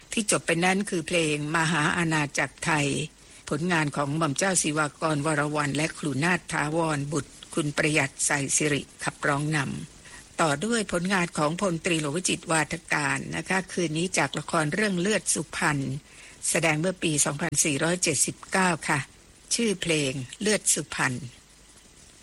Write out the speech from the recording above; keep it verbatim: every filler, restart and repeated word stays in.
ที่จบไปนั้นคือเพลงมหาอาณาจักรไทยผลงานของหม่อมเจ้าศิวากรวรวรรณและครูนาถถาวรบุตรคุณประหยัดใส่สิริขับร้องนำต่อด้วยผลงานของพลตรีหลวงวิจิตรวาทการนะคะคืนนี้จากละครเรื่องเลือดสุพรรณแสดงเมื่อปีสองพันสี่ร้อยเจ็ดสิบเก้าค่ะชื่อเพลงเลือดสุพรรณ